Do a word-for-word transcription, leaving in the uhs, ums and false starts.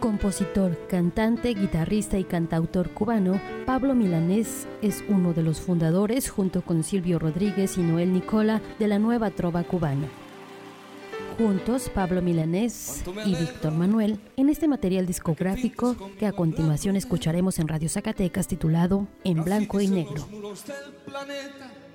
Compositor, cantante, guitarrista y cantautor cubano, Pablo Milanés es uno de los fundadores, junto con Silvio Rodríguez y Noel Nicola, de la nueva trova cubana. Juntos, Pablo Milanés y Víctor Manuel, en este material discográfico que a continuación escucharemos en Radio Zacatecas, titulado En Blanco y Negro.